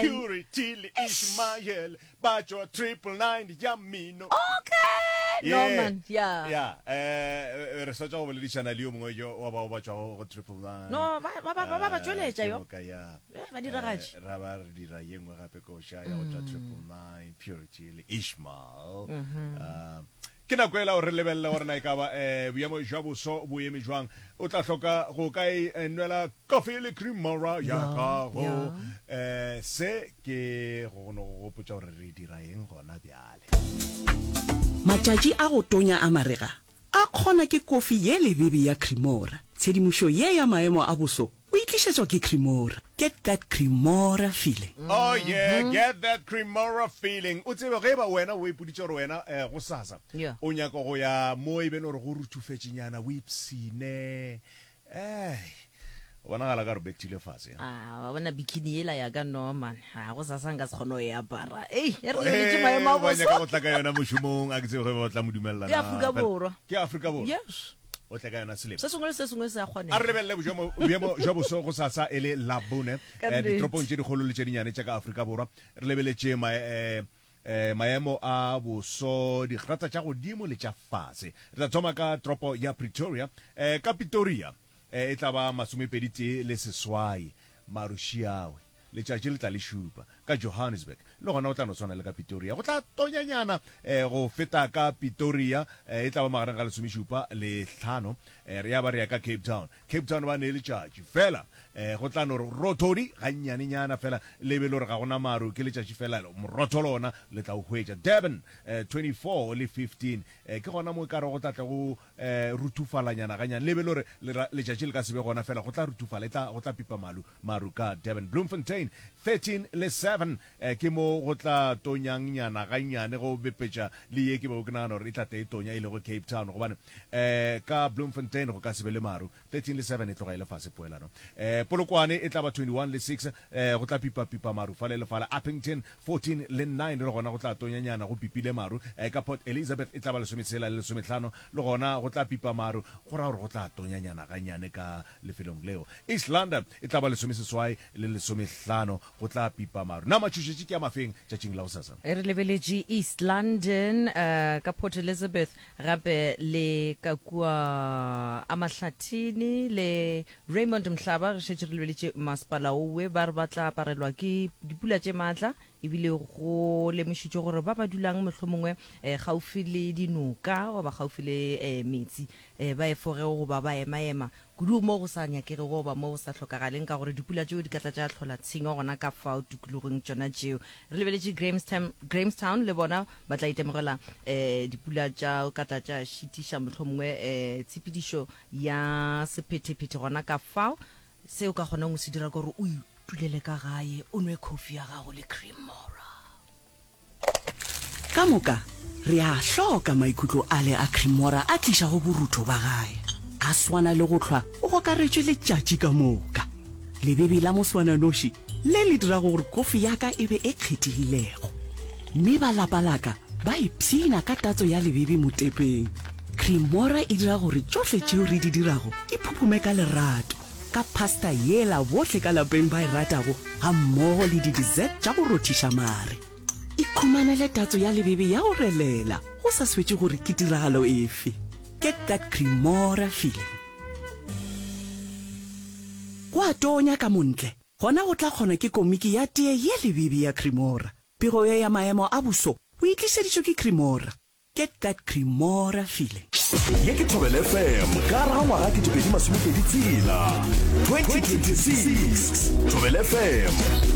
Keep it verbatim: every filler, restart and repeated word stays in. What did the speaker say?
Purity le Ishmael bajo triple nine ya mino. Okay. Yeah. No man, yeah. Yeah, eh re sa tsa go boledishana le yo mongwe yo wa ba ba tsa go triple nine. No, ba ba ba ba ba tsweletsa yo. Ka ya. Eh, ba dira gaje. Ra ba re dira yengwe gape ko sha ya go tsa triple nine Purity le Ishmael. Um ke na kwela o re lebella gore na ikaba eh boemo jwa boso boemi jwang o tla hloka go ka enwela coffee le creamora ya ka go eh se ke go no go potsa gore re dira eng gona bjale. Matšatši a go tonya a marega a kgona ke kofi ye lebebe ya Cremora. Tshedimošo ye ya maemo a boso o itlišetšwa ke Cremora. Get that Cremora feeling. Oh yeah, mm -hmm. Get that Cremora feeling. O tsebe ge ba wena o ipoditse gore wena eh go sasa. Yeah. O nyaka go ya mo e bene gore go rutufetšinyana o ipsine. Eh bona gala ka re betile fase. Ah, wa bona bikini ela ya ka no man. Ha go sa sanga se kgono ya bara. Eh, e re le tshima ya maboso. Ba nyaka go tla ka yona moshomong a ke tsebe ge ba tla modumella na. Ke Afrika Borwa. Ke Afrika Borwa. Yes. O tla ka yona selemo. Se sengwe se sengwe se a kgona. A re lebelle bojomo boemo jwa boso go sasa ele labone. Eh ditropong tse di golo le tse dinyane tsa ka Afrika Borwa. Re lebeletse ma eh eh maemo a boso di grata tsa godimo le tsa fase. Re tsoma ka tropo ya Pretoria eh ka Pretoria eh e tla ba masomepedi le seswai Marushiawe le tšatši le tla le šupa ka Johannesburg le gona o tla no swana le ka Pretoria go tla tonyanyana eh go feta ka Pretoria eh e tla ba magareng ga lesomešupa le hlano eh re ya ba re ya ka Cape Town Cape Town ba ne le tšatši fela eh go tla no rothodi ga nnyane nyana fela le be le gore ga gona maru ke le tšatši fela morotho lona le tla o hwetša Durban eh twenty-four le fifteen eh ke gona mo ka re go tla tla go eh rutufalanyana ga nyane le be le gore le tšatši le ka se be gona fela go tla rutufala tla go tla pipa malu maru ka Durban Bloemfontein thirteen le seven eh ke mo go tla tonyang nyana ga nyane go bepetša le ye ke bo ke nana gore e tla te tonya ile go Cape Town go bana eh ka Bloemfontein go ka se be le maru thirteen le seven e tloga ile fase poela no eh Polokwane e tla ba twenty-one le six eh go tla pipa pipa maru fa le fala Uppington fourteen le nine le gona go tla tonya nyana go pipile maru eh ka Port Elizabeth e tla ba le sometshela le sometlhano le gona go tla pipa maru go ra gore go tla tonya nyana ga nyane ka lefelong leo East London e tla ba le someseswai le le sometlhano go tla pipa maru na matšhutšetše ke a mafeng tša tšing la o sasa e re lebeletse East London uh, ka Port Elizabeth gape le ka kua a Mahlatini le Raymond Mhlaba re šetše re lebeletse masepala owe ba re batla aparelwa ke dipula tše maatla ebile go lemošitše gore ba ba dulang mohlomongwe eh, gaufi le dinoka wa ba gaufi le eh, metsi eh, ba efoge go ba ba ema ema kudu mo go sa nyakege go ba mo go sa hlokagaleng ka gore dipula tšeo di ka tla tša tlhola tshenyo gona ka fao tikologong tšona tšeo re lebeletse Grahamstown Grahamstown le bona ba tla itemogela eh, dipula tša ka tla tša šitiša mohlomongwe eh, tshepedišo ya sephetephete gona ka fao seo ka gona go se dira gore o tulele ka gae o nwe coffee ya gago le Cremora ka moka re a hloka maikutlo a le a Cremora a tliša go borutho ba gae a swana le go hlwa o go ka retšwe letšatši ka moka lebebe la moswananoši le le dira gore kofi ya ka e be e kgethegilego mme ba lapa laka ba ipshina ka tatso ya lebebe motepeng Cremora e dira gore tšohle tšeo re di dirago di phuphume ka lerato ka pasta yela bohle ka lapeng ba e ratago ga mmogo le di-dessert tša go rothiša mare ikhumanele tatso ya lebebe ya go relela go sa swetse gore ke tiragalo efe get that Cremora feeling go a tonya ka montle gona go tla kgona ke komiki ya tee ye lebebe ya Cremora pego ye ya maemo a boso o itlišeditšwe ke Cremora get that Cremora feeling ye ke Thobela F M ka ra ngwaga ke tšwedi masomepedi tshela twenty twenty-six Thobela F M.